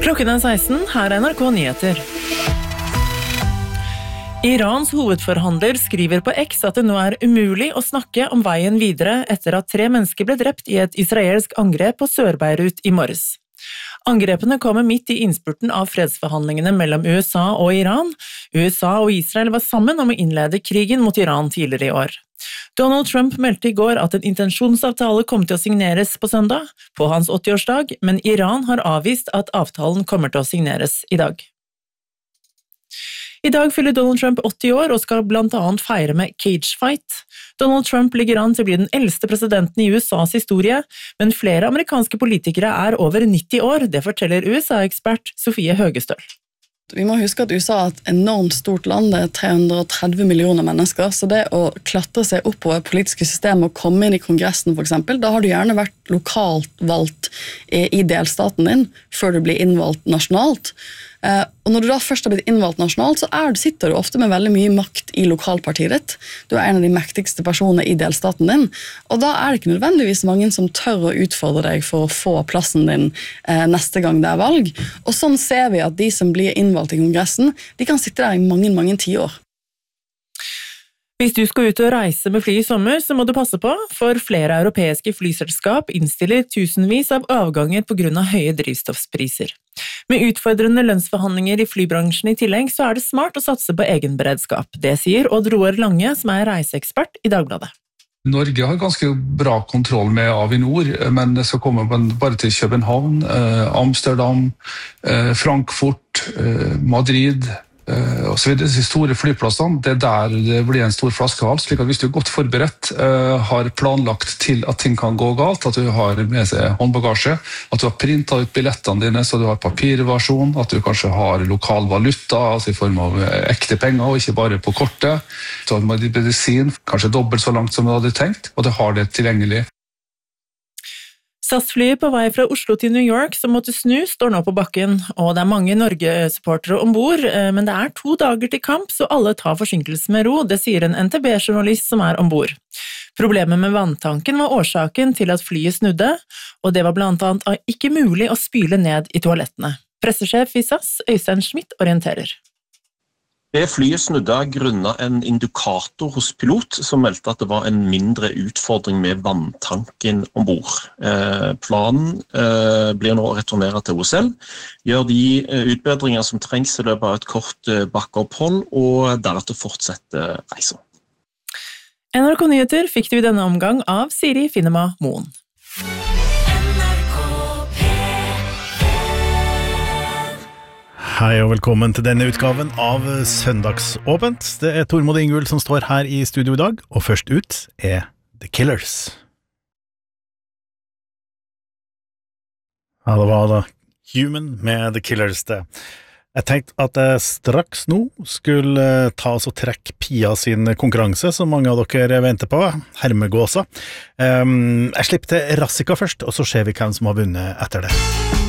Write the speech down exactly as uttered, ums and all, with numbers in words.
Klokken er seksten, her er N R K Nyheter. Irans hovedforhandler skriver på X at det nå er umulig å snakke om veien videre etter at tre mennesker ble drept i et israelsk angrep på Sør-Beirut i morges. Angrepene kommer midt i innspurten av fredsforhandlingene mellom U S A og Iran. U S A og Israel var sammen om å innlede krigen mot Iran tidligere i år. Donald Trump meldte i går at en intensjonsavtale kom til å signeres på søndag, på hans åtti-årsdag, men Iran har avvist at avtalen kommer til å signeres i dag. I dag fyller Donald Trump åtti år og skal blant annet feire med Cage Fight. Donald Trump ligger an til å bli den eldste presidenten i U S A's historie, men flere amerikanske politikere er over nitti år, det forteller U S A-ekspert Sofie Høgestøl. Vi må huske at U S A er et enormt stort land, det er tre hundre og tretti millioner mennesker, så det å klatre seg oppover politiske system og komme inn i kongressen for eksempel, da har du gjerne vært lokalt valgt i delstaten din, før du blir innvalgt nasjonalt. Og når du da først har blitt innvalgt nasjonalt, så er, sitter du ofte med veldig mye makt i lokalpartiet ditt. Du er en av de mektigste personene i delstaten din, og da er det ikke nødvendigvis mange som tør å utfordre deg for å få plassen din eh, neste gang det er valg. Og sånn ser vi at de som blir innvalgt i kongressen, de kan sitte der i mange, mange tiår. Hvis du skal ut og reise med fly i sommer, så må du passe på, for flere europeiske flyselskap innstiller tusenvis av avganger på grunn av høye drivstoffspriser. Med utfordrende lønnsforhandlinger i flybransjen i tillegg, så er det smart å satse på egen beredskap. Det sier Odd Roar Lange, som er reiseekspert i Dagbladet. Norge har ganske bra kontroll med Avinor, men det skal komme bare til København, Amsterdam, Frankfurt, Madrid og så videre. De store flyplassene, det er der det blir en stor flaskehals, slik at hvis du er godt forberedt, har planlagt til at ting kan gå galt, at du har med seg håndbagasje, at du har printet ut billettene dine så du har papirversjon, at du kanskje har lokal valuta, altså i form av ekte penger og ikke bare på kortet, så har du medisin, kanskje dobbelt så langt som du hadde tenkt, og du har det tilgjengelig. S A S-flyet på vei fra Oslo til New York som måtte snu står nå på bakken, og det er mange Norge-supportere ombord, men det er to dager til kamp, så alle tar forsinkelsen med ro, det sier en N T B-journalist som er ombord. Problemet med vanntanken var årsaken til at flyet snudde, og det var blant annet ikke mulig å spyle ned i toalettene. Pressesjef i S A S, Øystein Schmidt, orienterer. Det flyet snudde grunnet en indikator hos pilot som meldte at det var en mindre utfordring med vanntanken ombord. Eh, planen eh, blir nå å returnere til O S L, gjør de eh, utbedringer som trengs i løpet av et kort eh, bakkeopphold, og deretter fortsette reisen. N R K Nyheter fikk du i denne omgang av Siri Finnema Moen. Hei og velkommen til denne utgaven av Søndagsåpent. Det er Tormod Ingvild som står her i studio i dag, og først ut er The Killers. Ja, det var da Human med The Killers det. Jeg tenkte at jeg straks nå skulle ta oss og trekke Pia sin konkurranse, som mange av dere venter på, Hermegåsa. Um, jeg slipper til Rassika først, og så ser vi hvem som har vunnet etter det.